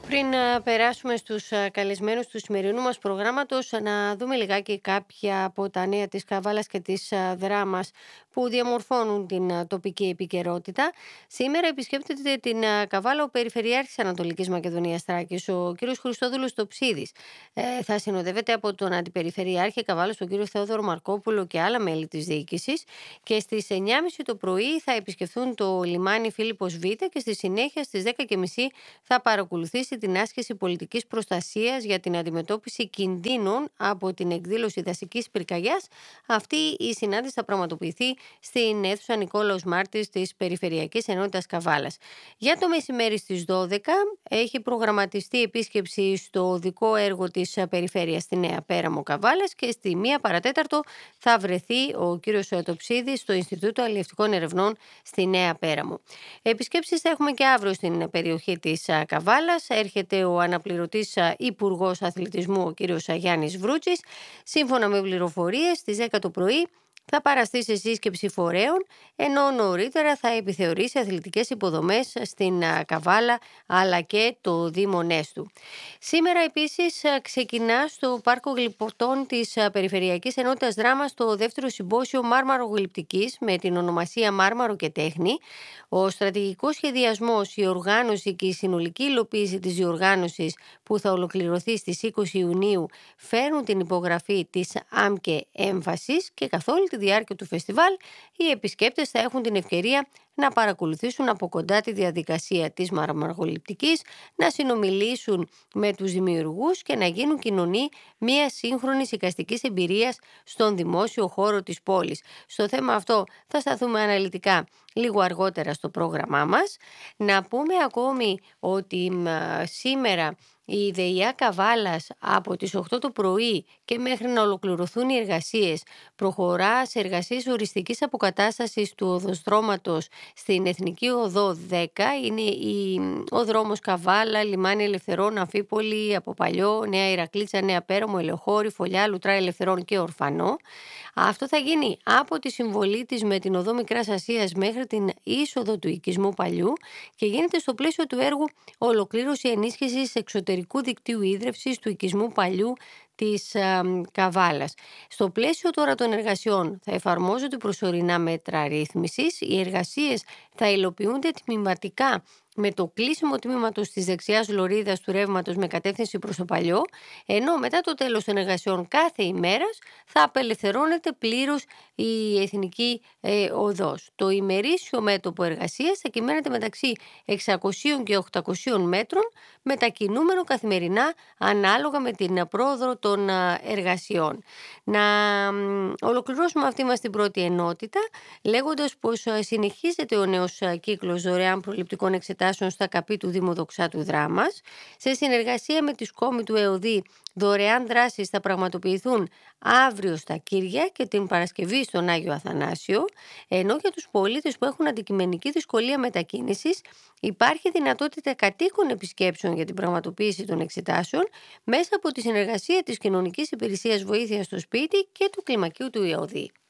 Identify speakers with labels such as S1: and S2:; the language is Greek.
S1: Πριν περάσουμε στους καλεσμένους του σημερινού μας προγράμματος, να δούμε λιγάκι κάποια από τα νέα της Καβάλας και της Δράμας που διαμορφώνουν την τοπική επικαιρότητα. Σήμερα επισκέπτεται την Καβάλα ο Περιφερειάρχης Ανατολικής Μακεδονίας Θράκης, ο κ. Χριστόδουλος Τοψίδης. Θα συνοδεύεται από τον Αντιπεριφερειάρχη Καβάλας, τον κ. Θεόδωρο Μαρκόπουλο και άλλα μέλη της διοίκησης. Και στις 9.30 το πρωί θα επισκεφθούν το λιμάνι Φίλιππος Β και στη συνέχεια στις 10.30 θα παρακολουθήσει την άσκηση πολιτικής προστασίας για την αντιμετώπιση κινδύνων από την εκδήλωση δασικής πυρκαγιάς. Αυτή η συνάντηση θα πραγματοποιηθεί στην αίθουσα Νικόλαος Μάρτης της Περιφερειακής Ενότητας Καβάλας. Για το μεσημέρι στις 12 έχει προγραμματιστεί επίσκεψη στο οδικό έργο της Περιφέρειας στη Νέα Πέραμο Καβάλας και στη 1 παρατέταρτο θα βρεθεί ο κύριος Τοψίδης στο Ινστιτούτο Αλλιευτικών Ερευνών στη Νέα Πέραμο. Επισκέψεις θα έχουμε και αύριο στην περιοχή της Καβάλας. Έρχεται ο αναπληρωτής Υπουργός Αθλητισμού, ο κύριος Γιάννης Βρούτσης. Σύμφωνα με πληροφορίες, στις 10 το πρωί θα παραστεί σε σύσκεψη φορέων, ενώ νωρίτερα θα επιθεωρήσει αθλητικές υποδομές στην Καβάλα αλλά και το Δήμο Νέστου. Σήμερα επίσης ξεκινά στο Πάρκο Γλυπτών της Περιφερειακής Ενότητας Δράμας το δεύτερο συμπόσιο Μάρμαρο-Γλυπτικής με την ονομασία Μάρμαρο και Τέχνη. Ο στρατηγικός σχεδιασμός, η οργάνωση και η συνολική υλοποίηση της διοργάνωσης που θα ολοκληρωθεί στις 20 Ιουνίου φέρουν την υπογραφή της ΑΜΚΕ έμφασης και καθ' όλη τη διάρκεια του φεστιβάλ οι επισκέπτες θα έχουν την ευκαιρία να παρακολουθήσουν από κοντά τη διαδικασία της μαρμαργοληπτικής, να συνομιλήσουν με τους δημιουργούς και να γίνουν κοινωνοί μια σύγχρονης εικαστικής εμπειρίας στον δημόσιο χώρο της πόλης. Στο θέμα αυτό θα σταθούμε αναλυτικά λίγο αργότερα στο πρόγραμμά μας. Να πούμε ακόμη ότι σήμερα η ΔΕΙΑ Καβάλας από τις 8 το πρωί και μέχρι να ολοκληρωθούν οι εργασίες προχωρά σε εργασίες οριστικής αποκατάστασης του οδοστρώματος στην Εθνική Οδό 10. Είναι ο δρόμος Καβάλα, Λιμάνι Ελευθερών, Αμφίπολη, από Παλιό, Νέα Ηρακλήτσα, Νέα Πέραμο, Ελαιοχώρη, Φωλιά, Λουτρά Ελευθερών και Ορφανό. Αυτό θα γίνει από τη συμβολή της με την Οδό Μικράς Ασίας μέχρι την είσοδο του οικισμού Παλιού και γίνεται στο πλαίσιο του έργου ολοκλήρωση ενίσχυσης εξωτερικού δικτύου ίδρευσης του οικισμού Παλιού της Καβάλας. Στο πλαίσιο τώρα των εργασιών θα εφαρμόζονται προσωρινά μέτρα ρύθμισης. Οι εργασίες θα υλοποιούνται τμηματικά με το κλείσιμο τμήματος της δεξιάς λωρίδας του ρεύματος με κατεύθυνση προς το Παλιό, ενώ μετά το τέλος των εργασιών κάθε ημέρας θα απελευθερώνεται πλήρως η Εθνική Οδός. Το ημερήσιο μέτωπο εργασίας θα κυμαίνεται μεταξύ 600 και 800 μέτρων, μετακινούμενο καθημερινά ανάλογα με την πρόοδο των εργασιών. Να ολοκληρώσουμε αυτή μας την πρώτη ενότητα λέγοντας πως συνεχίζεται ο νέος κύκλος δωρεάν προληπτικών εξετάσεων στα ΚΑΠΗ του Δήμου Δοξάτου Δράμας. Σε συνεργασία με τη ΣΚΟΜΗ του ΕΟΔΗ, δωρεάν δράσεις θα πραγματοποιηθούν αύριο στα Κύρια και την Παρασκευή στον Άγιο Αθανάσιο, ενώ για τους πολίτες που έχουν αντικειμενική δυσκολία μετακίνησης υπάρχει δυνατότητα κατοίκων επισκέψεων για την πραγματοποίηση των εξετάσεων μέσα από τη συνεργασία της Κοινωνικής Υπηρεσίας Βοήθειας στο Σπίτι και του Κλιμακίου του ΕΟΔΗ.